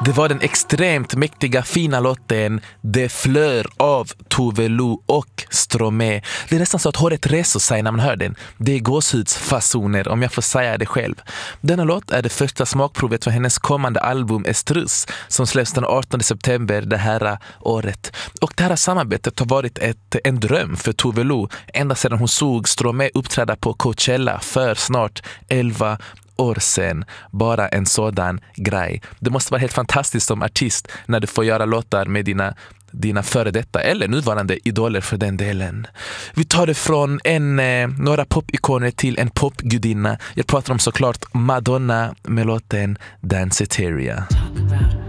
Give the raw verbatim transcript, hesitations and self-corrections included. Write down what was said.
Det var den extremt mäktiga fina låten De Fleur av Tove Lo och Stromae. Det är nästan så att håret reser sig när man hör den. Det är gåshudsfasoner, om jag får säga det själv. Denna låt är det första smakprovet för hennes kommande album Estrus som släpps den artonde september det här året. Och det här samarbetet har varit ett, en dröm för Tove Lo ända sedan hon såg Stromae uppträda på Coachella för snart elva år sedan. Bara en sådan grej. Det måste vara helt fantastiskt som artist när du får göra låtar med dina dina före detta eller nuvarande idoler för den delen. Vi tar det från en, eh, några popikoner till en popgudinna. Jag pratar om såklart Madonna med låten Danceteria.